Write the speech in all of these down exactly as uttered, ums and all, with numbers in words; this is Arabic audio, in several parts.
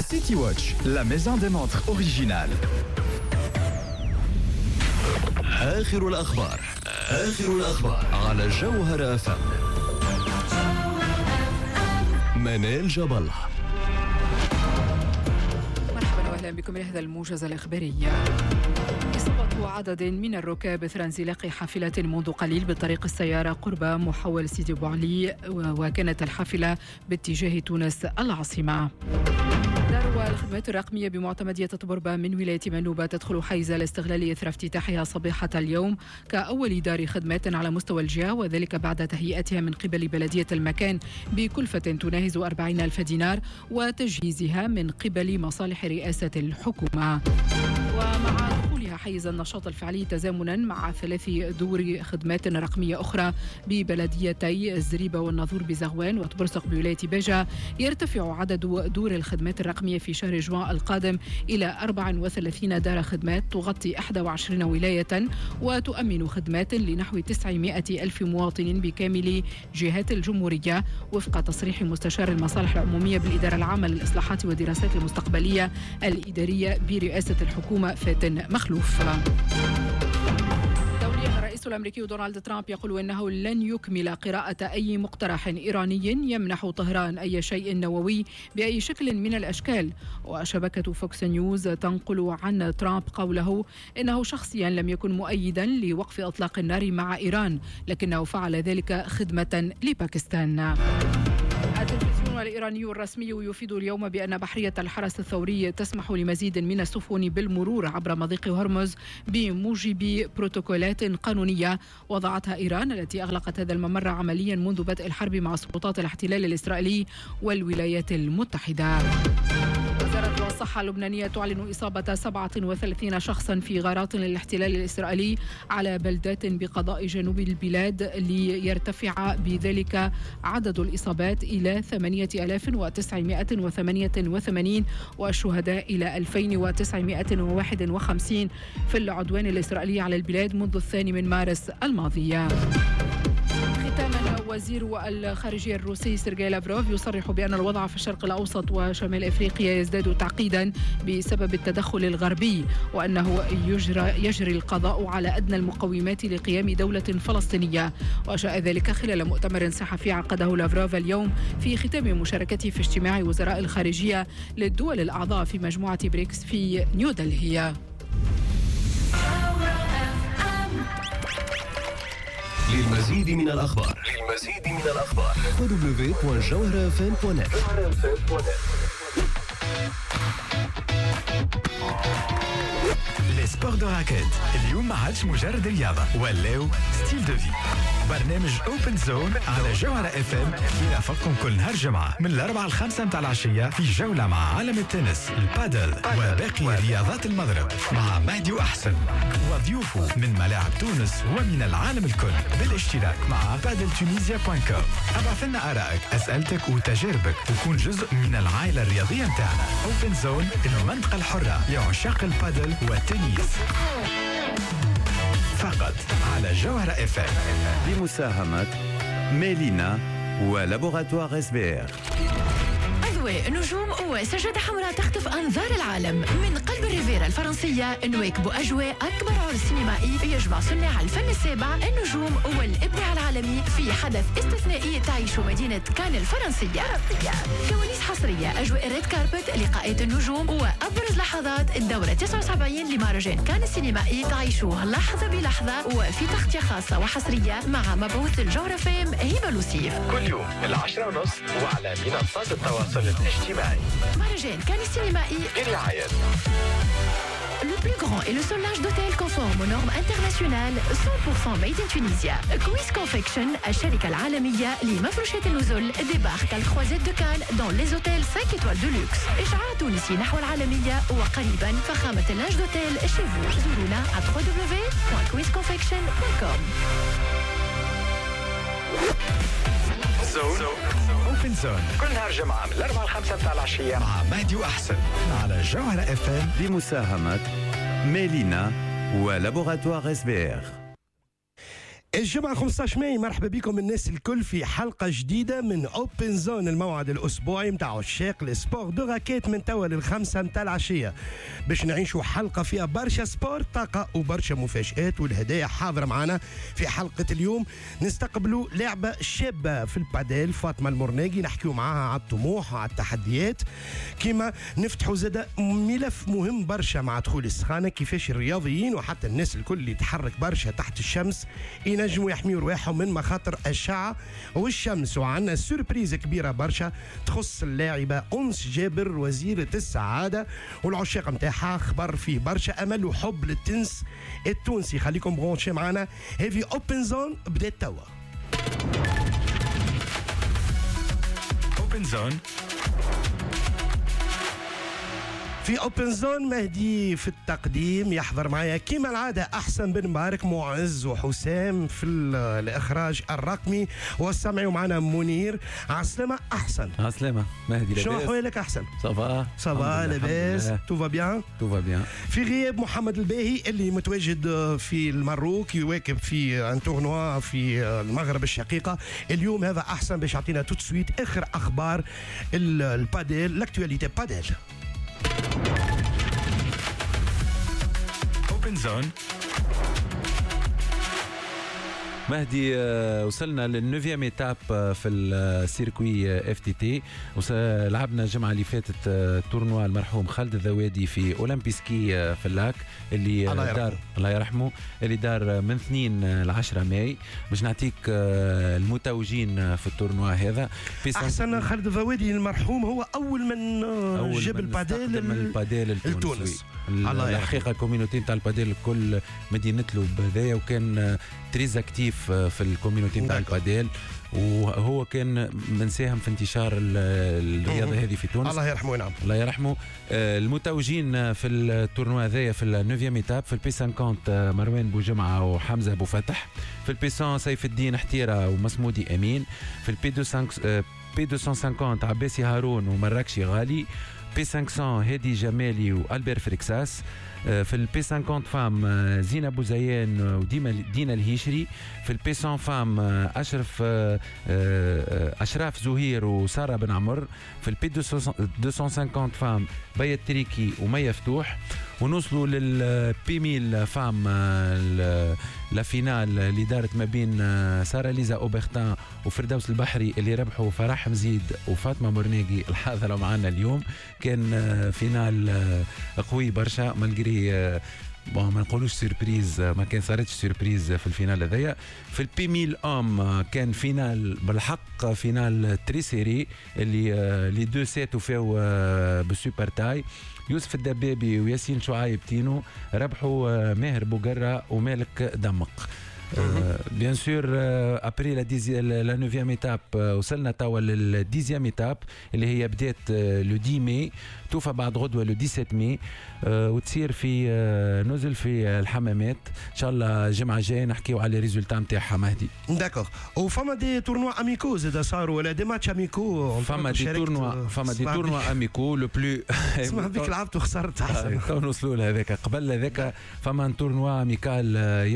City Watch, la maison des montres originale. آخر الأخبار آخر الأخبار على جوهر أف أم. منال جبل. مرحبا وأهلا بكم لهذا الموجز الإخباري. إصابة عدد من الركاب إثر انزلاق حافلة منذ قليل بطريق السيارة قرب محول سيدي بوعلي، وكانت الحافلة باتجاه تونس العاصمة. دار الخدمات الرقمية بمعتمدية تبربة من ولاية منوبة تدخل حيز الاستغلال إثر افتتاحها صباحة اليوم كأول دار خدمات على مستوى الجهة، وذلك بعد تهيئتها من قبل بلدية المكان بكلفة تناهز أربعين ألف دينار وتجهيزها من قبل مصالح رئاسة الحكومة. ومع دخولها حيز النشاط الفعلي تزامنا مع ثلاث دور خدمات رقمية أخرى ببلديتي الزريبة والناظور بزغوان وتبرسق بولاية باجة، يرتفع عدد دور الخدمات الرقمية في شهر جوان القادم إلى أربع وثلاثين دار خدمات تغطي إحدى وعشرين ولاية وتؤمن خدمات لنحو تسعمائة ألف مواطن بكامل جهات الجمهورية، وفق تصريح مستشار المصالح العمومية بالإدارة العامة للإصلاحات والدراسات المستقبلية الإدارية برئاسة الحكومة فاتن مخلوف. الرئيس الأمريكي دونالد ترامب يقول إنه لن يكمل قراءة أي مقترح إيراني يمنح طهران أي شيء نووي بأي شكل من الأشكال. وشبكة فوكس نيوز تنقل عن ترامب قوله إنه شخصيا لم يكن مؤيدا لوقف إطلاق النار مع إيران، لكنه فعل ذلك خدمة لباكستان. التلفزيون الإيراني الرسمي يفيد اليوم بأن بحرية الحرس الثوري تسمح لمزيد من السفن بالمرور عبر مضيق هرمز بموجب بروتوكولات قانونية وضعتها إيران، التي أغلقت هذا الممر عمليا منذ بدء الحرب مع سلطات الاحتلال الإسرائيلي والولايات المتحدة. وزارة الصحة اللبنانية تعلن إصابة سبعة وثلاثين شخصا في غارات للاحتلال الإسرائيلي على بلدات بقضاء جنوب البلاد، ليرتفع بذلك عدد الإصابات إلى ثمانية آلاف وتسعمائة وثمانية وثمانين والشهداء إلى ألفين وتسعمائة وواحد وخمسين في العدوان الإسرائيلي على البلاد منذ الثاني من مارس الماضي. ختاما، وزير الخارجية الروسي سيرجي لافروف يصرح بأن الوضع في الشرق الأوسط وشمال أفريقيا يزداد تعقيدا بسبب التدخل الغربي، وأنه يجرى يجري القضاء على أدنى المقومات لقيام دولة فلسطينية. وشاء ذلك خلال مؤتمر صحفي عقده لافروف اليوم في ختام مشاركته في اجتماع وزراء الخارجية للدول الأعضاء في مجموعة بريكس في نيودلهي. للمزيد من الأخبار للمزيد من الأخبار دبليو دبليو دبليو دوت جوهر اف ام دوت نت. لي سبور دو راكيت اليوم ما عادش مجرد رياضة، ولاو ستيل دو في. برنامج اوبن زون على جوهر اف ام يرافقكم كل نهار جمعة من الأربعة الخامسة متاع العشية في جولة مع عالم التنس، البادل وباقي رياضات المضرب مع مهدي وأحسن وضيوفه من ملاعب تونس ومن العالم الكل، بالاشتراك مع بادل تونيزيا دوت كوم. ابعث لنا آرائك، أسئلتك وتجاربك وكون جزء من العائلة الرياضية متاعنا. اوبن زون، المنطقة الحرة لعشاق البادل والتنس، فقط على جوهر اف ام بمساهمة ميلينا ولابوراتوار اس بي ار. أذواق نجوم وسجادة حمراء تخطف أنظار العالم من قلب الريفيرا الفرنسية، نواكبوا أجواء أكبر عرس سينمائي يجمع صناع الفن السابع، النجوم والإبداع العالمي في حدث استثنائي تعيش مدينة كان الفرنسية. كواليس حصرية، أجواء ريد كاربت، لقاءات النجوم وأبرز لحظات الدورة تسعة وسبعين لمهرجان كان السينمائي تعيشوه لحظة بلحظة وفي تغطية خاصة وحصرية مع مبعوث الجوهر فام هبة لوسيف كل يوم العشرة ونص وعلى منصات التواصل الاجتماعي. مهرجان كان السينمائي برعاية le plus grand et le seul linge d'hôtel conforme aux normes internationales cent pour cent made in Tunisia. Quiz Confection, الشركة العالمية لمفروشات النزل، débarque à الكروازيت دو كان dans les hôtels cinq étoiles de luxe. إشعاع تونسي نحو العالمية وقريبا فخامة اللانج d'hôtel chez vous. زورونا à w w w point quiz confection point com. زون اوبن زون كل نهار جمعة من الأربعة الخامسة متاع العشية مع مهدي وأحسن على جوهر اف ام بمساهمة ميلينا ولابوراتوار اس بي ار. الجمعة خمسة عشر ماي مرحبا بكم الناس الكل في حلقة جديدة من اوبن زون، الموعد الأسبوعي متاع عشاق السبور دو راكيت من توا للخمسة متاع العشية، باش نعيشوا حلقة فيها برشا سبور، طاقة وبرشا مفاجآت والهدايا حاضرة معنا. في حلقة اليوم نستقبلوا لعبة شابة في الباديل، فاطمة المرناقي، نحكيوا معاها على الطموح وعلى التحديات، كما نفتحوا زاد ملف مهم برشا مع دخول السخانة، كيفاش الرياضيين وحتى الناس الكل اللي تحرك برشا تحت الشمس ينجموا يحميوا رواحهم من مخاطر الشعة والشمس. وعندنا سوربريز كبيرة برشا تخص اللاعبة أنس جابر وزيرة السعادة والعشاق متاعها، خبر فيه برشا أمل وحب للتنس التونسي. خليكم برونشي معنا، هذه أوبن زون بدات توا. اوبن زون في اوبن زون مهدي في التقديم، يحضر معايا كما العاده احسن بن مبارك، معز وحسام في الاخراج الرقمي والسمعي، ومعنا منير. عسلامة احسن. عسلامة مهدي، لاباس؟ شنو احوالك احسن؟ صافا صافا لاباس، تو فا بيان تو فا بيان. في غياب محمد الباهي اللي متواجد في المروك يواكب في ان تورنوا في المغرب الشقيقه. اليوم هذا احسن باش يعطينا تو سويت اخر اخبار الباديل، لاكتواليتي باديل. اوبن زون مهدي، وصلنا للنوفيام ايتاب في السيركوي اف تي تي. لعبنا الجمعه اللي فاتت تورنوا المرحوم خالد الذوادي في اولمبيسكي في اللاك اللي الله دار الله يرحمه اللي دار من اثنين ل عشرة ماي. باش نعطيك المتوجين في التورنوا هذا. احسن خالد الذوادي المرحوم هو اول من أول جاب من الباديل الباديل التونس. الحقيقه الكوميونيتي نتاع الباديل الكل مدينتلو بهذايا، وكان تريز اكتيف في الكوميونيتي نتاع الباديل، وهو كان من ساهم في انتشار الرياضه هذه في تونس. الله يرحمه. نعم الله يرحمه. المتوجين في التورنوا هذايا في النوفيام ايتاب في البي خمسين مروان بوجمعه وحمزه ابو فتح، في البي مية سيف الدين حتيره ومسمودي امين، في البي مئتين بي مئتين وخمسين عباسي هارون ومراكشي غالي، بي خمسمية هادي جمالي والبير فريكساس، في البي خمسين فام زينة بوزيان ودينا الهيشري، في البي مية فام أشرف أشراف زهير وسارة بن عمر، في البي مئتين وخمسين فام بيت تريكي ومية فتوح. ونوصلوا للبي ميل فام لا فينال اللي دارت ما بين سارة ليزا أوبرتان وفردوس البحري اللي ربحوا فرح مزيد وفاطمة مرناقي الحاضرة معنا اليوم. كان فينال قوي برشا، مالجري ما نقولوش سيربريز، ما كان صارتش سيربريز في الفينال هذايا. في البي ميل ام كان فينال بالحق، فينال تري سيري اللي لي دو سيت وفاو بسوبر تاي. يوسف الدبابي وياسين شعايب تينو ربحوا ماهر بوقرة ومالك دمق. بيان سور ابري لا ديزي لا نوفيام ايتاب وصلنا توا للديزيام ايتاب اللي هي بدات لو عشرة ماي، توفى بعد غدوه لو سبعة عشر ماي، وتصير في نزل في الحمامات. ان شاء الله الجمعه الجايه نحكيو على الريزولتا نتاعها مهدي. داكوغ. وفما دي تورنوا اميكو زاد صاروا ولا دي ماتش اميكو؟ فما دي تورنوا فما دي تورنوا اميكو لو بلو اسمع بك لعبت وخسرت احسن. تو نوصلوا لهذاك. قبل هذاك فما تورنوا اميكال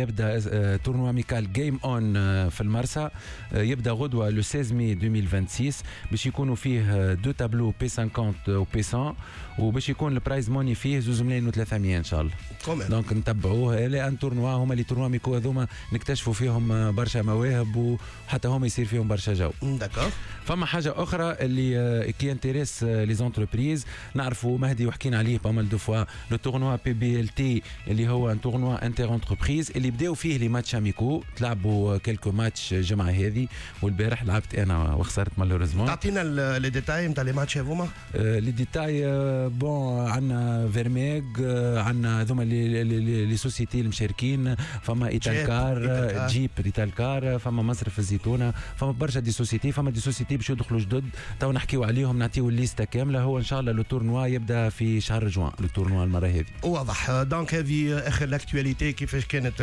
يبدا تورنوا اميكال جيم اون في المرسى، يبدا غدوه لو ستة ماي ألفين وستة وعشرين باش يكونوا فيه دو تابلو بي خمسين و بي مية، وباش يكون البرايز موني فيه زوز ملايين وثلاثمية ان شاء الله. دونك نتبعوه لان تورنوا هما اللي تورنوا ميكو هذوما نكتشفوا فيهم برشا مواهب وحتى هم يصير فيهم برشا جو. داكور. فما حاجه اخرى اللي كي انتريس لي زونتربريز، نعرفوا مهدي وحكينا عليه بامال دو فوا، لو تورنوا بي بي ال تي اللي هو ان تورنوا انتر انتربريز اللي بداو فيه لي ماتش اميكو، تلعبوا كيلكو ماتش الجمعه هذه، والبارح لعبت انا وخسرت مالوريزمون. تعطينا لي ديتاي نتاع لي ماتش هذوما. لي ديتاي بون عندنا فيرميغ، عندنا هذوما لي سوسيتي المشاركين، فما ايتالكار جيب ايتالكار، فما مصرف الزيتونه، فما برشا دي سوسيتي، فما دي سوسيتي باش يدخلوا جدد تو نحكيو عليهم، نعطيو الليسته كامله. هو ان شاء الله لو تورنوا يبدا في شهر جوان، لو تورنوا المره هذه واضح. دونك هذه اخر الاكtualité كيفاش كانت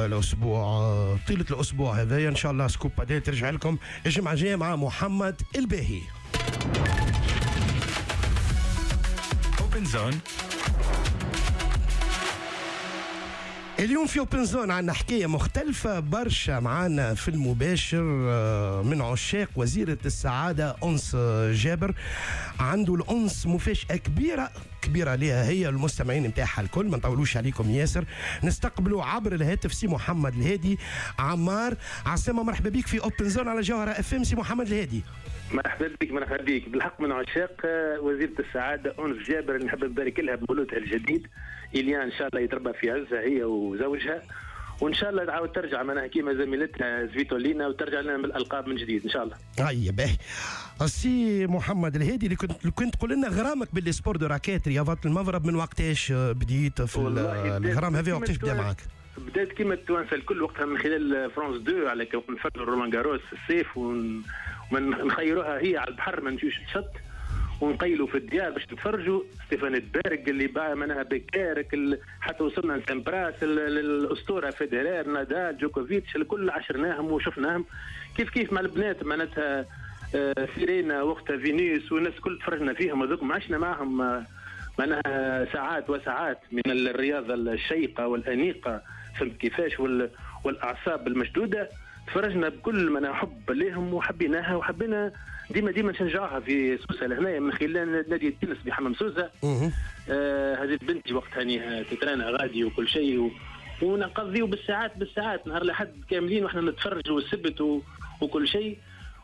الاسبوع طيله الاسبوع هذايا. ان شاء الله سكوب باديل ترجع لكم الجمعه الجايه مع محمد الباهي. اوبن زون اليوم في اوبن زون عندنا حكايه مختلفه برشا معانا في المباشر من عشاق وزيره السعاده انس جابر. عنده الانس مفاجاه كبيره كبيره ليها هي المستمعين نتاعها الكل. ما نطولوش عليكم ياسر، نستقبلوا عبر الهاتف سي محمد الهادي عمار. عسلامة، مرحبا بك في اوبن زون على جوهره اف ام. سي محمد الهادي، مرحبا بك. مرحبا بك بالحق من عشاق وزيره السعاده انس جابر اللي نحب نبارك لها بمولودها الجديد إليان، ان شاء الله يتربى في عزها هي وزوجها، وان شاء الله تعاود ترجع معناها كيما زميلتها زفيتولينا وترجع لنا بالالقاب من جديد ان شاء الله. هيا باهي. السي محمد الهادي، اللي كنت كنت تقول لنا غرامك بالسبور دو راكيت رياضه المضرب من وقتاش بديت في الغرام هذا؟ وقتاش بدا معك؟ بدات كيما التوانسه الكل وقتها من خلال فرانس دو، على كيف نفكروا رولان جاروس الصيف ونخيروها هي على البحر ما نمشيوش الشط ونقيلوا في الديار باش نتفرجوا. ستيفان بارك اللي بقى منها بكارك حتى وصلنا لسامبراس، الاسطوره فيدرير نادال جوكوفيتش الكل عشرناهم وشفناهم كيف كيف مع البنات معناتها سيرينا وقتها فينيس والناس الكل تفرجنا فيهم هذوك عشنا معهم معناها ساعات وساعات من الرياضه الشيقه والانيقه، فهمت كيفاش، والاعصاب المشدوده. تفرجنا بكل ما حب لهم وحبيناها وحبينا ديما ديما نشجعها في سوسه لهنايا من خلال نادي التنس بحمام سوسه. آه هذه بنتي وقتها هاني تترانا غادي وكل شيء و... ونقضيو بالساعات بالساعات نهار لحد كاملين واحنا نتفرجوا والسبت و... وكل شيء،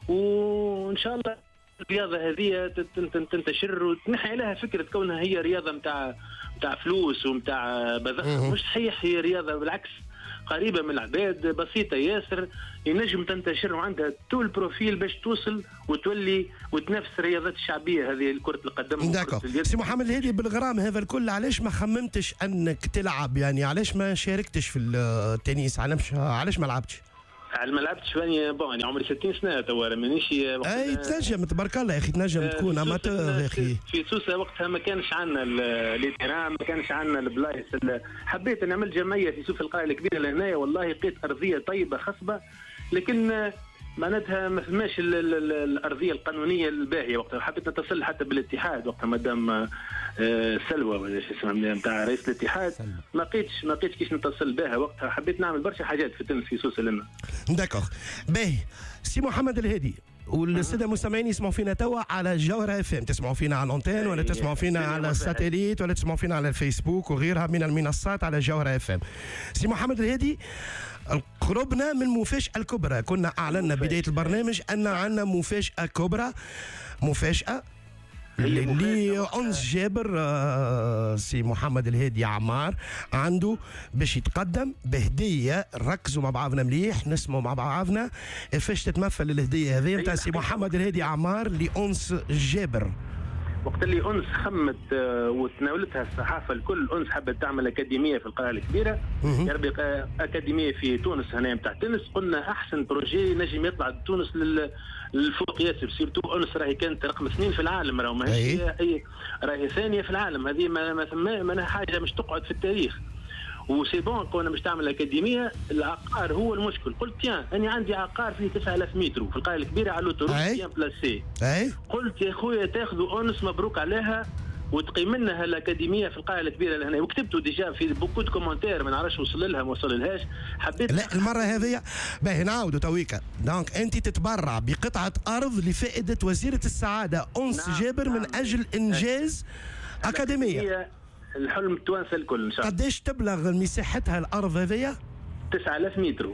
وان شاء الله الرياضه هذه تنتشر وتنحي عليها فكره كونها هي رياضه نتاع نتاع فلوس ونتاع بذخ. مش صحيح، هي رياضه بالعكس قريبه من العباد، بسيطه ياسر، ينجم تنتشر وعندها طول البروفيل باش توصل وتولي وتنافس الرياضات الشعبيه هذه كره القدم. داكور سي محمد الهادي، بالغرام هذا الكل علاش ما خممتش انك تلعب؟ يعني علاش ما شاركتش في التنس؟ علاش علاش ما لعبتش؟ على ما لعبتش فاني بون يعني عمري ستين سنه توا مانيش. اي تنجم تبارك الله يا اخي، تنجم تكون اماتور يا اخي. في سوسه وقتها ما كانش عندنا لي تيران، ما كانش عندنا البلايص. حبيت نعمل جمعيه في سوسه القلعه الكبيره لهنايا، والله لقيت ارضيه طيبه خصبه، لكن معناتها ما فماش الارضيه القانونيه الباهيه وقتها. حبيت نتصل حتى بالاتحاد وقتها مدام سلوى ولا شو اسمها نتاع رئيس الاتحاد، ما لقيتش ما لقيتش كيش نتصل بها وقتها. حبيت نعمل برشا حاجات في التنس في سوسه لنا. داكوغ باهي. سي محمد الهادي، والساده المستمعين يسمعوا فينا توا على جوهره اف ام، تسمعوا فينا على الانتين ولا تسمعوا فينا على الساتيليت ولا تسمعوا فينا على الفيسبوك وغيرها من المنصات على جوهره اف ام. سي محمد الهادي، قربنا من المفاجأة الكبرى. كنا أعلنا بداية البرنامج أن عندنا مفاجأة كبرى، مفاجأة اللي أنس جابر آه سي محمد الهادي عمار عنده باش يتقدم بهدية. ركزوا مع بعضنا مليح، نسمعوا مع بعضنا كيفاش تتمثل الهدية هذه نتاع سي محمد الهادي عمار لأنس جابر. وقت اللي أنس خمت وتناولتها الصحافة الكل، أنس حبت تعمل أكاديمية في القلعة الكبيرة، يربي أكاديمية في تونس هنا نتاع تنس. قلنا أحسن بروجي نجم يطلع تونس للفوق ياسر، سيرتو أنس راهي كانت رقم اثنين في العالم، راهي ماهيش هي راهي ثانية في العالم. هذه ما ثم ما حاجة مش تقعد في التاريخ. وسي بون كنا باش تعمل اكاديميه، العقار هو المشكل. قلت تيان انا عندي عقار فيه تسعة آلاف متر في القلعه الكبيره على لوتوروت بيان بلاسي. قلت يا خويا تاخذوا انس مبروك عليها وتقيم لنا الاكاديميه في القلعه الكبيره لهنا. وكتبته ديجا في بوكو دو كومنتير، ما نعرفش وصل لها ما وصل لهاش. حبيت لا المره هذه باهي نعاودوا تويكا. دونك انت تتبرع بقطعه ارض لفائده وزيره السعاده انس نعم جابر نعم من اجل انجاز نعم اكاديميه. الحلم التوانسه الكل ان شاء الله. قداش تبلغ مساحتها الارض هذيا؟ تسعة آلاف متر.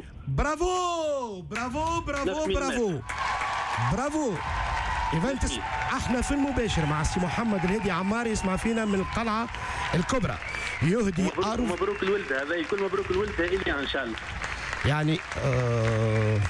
برافو برافو برافو برافو برافو. اذا احنا في المباشر مع السي محمد الهادي عمار يسمع فينا من القلعه الكبرى، يهدي مبروك ارض. مبروك الولده هذا يكون مبروك الولده إلي ان شاء الله. يعني آه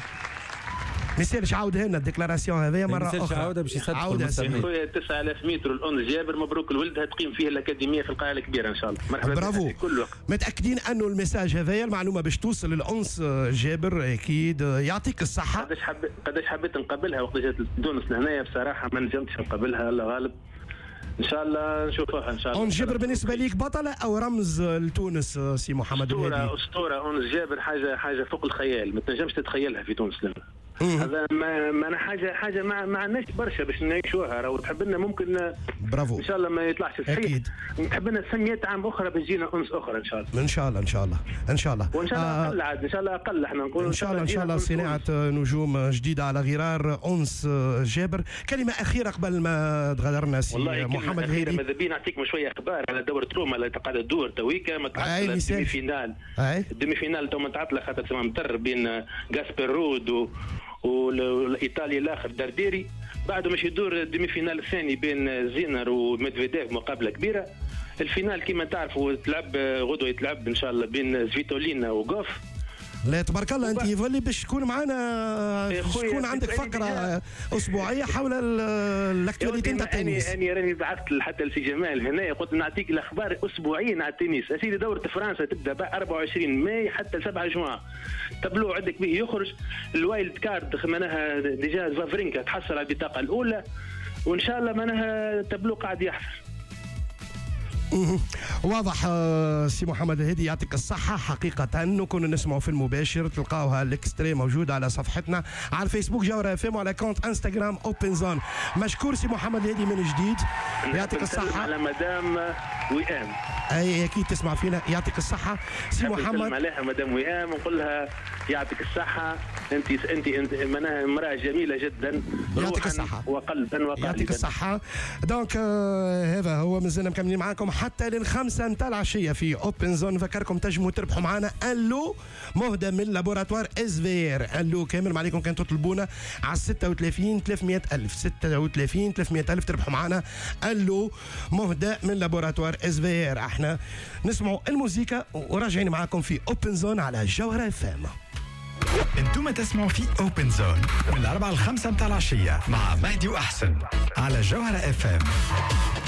ما يصيرش عاودها لنا الديكلاراسيون هذه مره اخرى. ما يصيرش عاوده باش يصدقوا المستمعين. خويا تسعة آلاف متر الأنس جابر، مبروك الولده تقيم فيها الاكاديميه في القلعه الكبيره ان شاء الله. مرحبا برافو. كل وقت متاكدين انه المساج هذايا المعلومه باش توصل للأنس جابر اكيد. يعطيك الصحه. قداش حبيت قداش حبيت نقابلها وقت جات تونس لهنايا، بصراحه ما نجمتش نقابلها، الله غالب. ان شاء الله نشوفوها ان شاء الله. أنس جابر بالنسبه ليك بطله او رمز لتونس سي محمد الهادي؟ اسطوره اسطوره أنس جابر، حاجه حاجه فوق الخيال، ما تنجمش تتخيلها في تونس لنا. هذا ما, ما أنا حاجة حاجة ما ما عندناش برشا باش نعيشوها، راهو تحب لنا ممكن برافو إن شاء الله ما يطلعش صحيح. أكيد نحب لنا سميات عام أخرى باش تجينا أنس أخرى إن شاء الله. إن شاء الله إن شاء الله إن شاء الله وإن شاء الله آه أقل عاد إن شاء الله أقل إحنا نقول إن شاء الله إن شاء الله صناعة نجوم جديدة على غرار أنس جابر. كلمة أخيرة قبل ما تغادرنا سي محمد الهيدي. ماذا بينا نعطيك شوية أخبار على دورة روما اللي قاعدة تدور تويكا متعطلة الديمي فينال. الديمي فينال تو متعطلة خاطر سما متر بين غاسبر رود و والايطالي الاخر دارديري. بعده مش يدور الديمي فينال الثاني بين زينر وميدفيديف مقابله كبيره. الفينال كما تعرفوا تلعب غدوه يتلعب ان شاء الله بين سفيتولينا وغوف. لا تبارك الله انت يولي باش تكون معنا تكون عندك فقره اسبوعيه حول الاكتواليتي نتاع التنس. انا راني بعثت حتى لسي جمال هنا قلت نعطيك الاخبار اسبوعيا على التنس. اسيدي دوره فرنسا تبدا أربعة وعشرين ماي حتى سبعة جوان. تابلو عندك به يخرج الوايلد كارد معناها ديجا زافرينكا تحصل على البطاقه الاولى وان شاء الله معناها تابلو قاعد يحصل. واضح سي محمد الهيدي يعطيك الصحة. حقيقة نكون نسمعوا في المباشر تلقاوها الاكستري موجودة على صفحتنا على الفيسبوك جوهرة اف ام وعلى كونت انستغرام اوبن زون. مشكور سي محمد الهيدي من جديد يعطيك الصحة. على مدام وئام اي اكيد تسمع فينا يعطيك الصحة سي محمد. نسلم عليها مدام وئام ونقول لها يعطيك الصحة. انت انت انت معناها امرأة جميلة جدا يعطيك الصحة وقلبا وقالبا يعطيك الصحة. دونك آه هذا هو مازلنا مكملين معاكم حتى للخمسة نتاع العشية في اوبن زون. نفكركم تنجموا تربحوا معنا اللو مهدى من لابوراتوار اس في ار. اللو كامل ما عليكم كان تطلبونا على ستة وثلاثين ثلاثمئة ألف ستة وثلاثين ثلاثمئة ألف تربحوا معنا اللو مهدى من لابوراتوار اس في ار. احنا نسمعوا الموسيقى وراجعين معاكم في اوبن زون على جوهرة اف ام. انتم تسمعوا في اوبن زون من الأربعة الخمسة متاع العشية مع مهدي وأحسن على جوهرة اف ام.